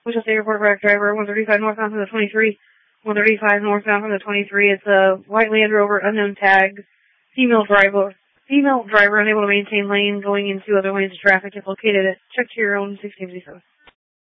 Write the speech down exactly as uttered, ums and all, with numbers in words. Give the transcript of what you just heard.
Wichita State Report back driver, one thirty-five northbound from the twenty-three. one thirty-five northbound from the twenty-three. It's a white Land Rover, unknown tag. Female driver, female driver unable to maintain lane going into other lanes of traffic. If located at check to your own sixteen fifty-seven.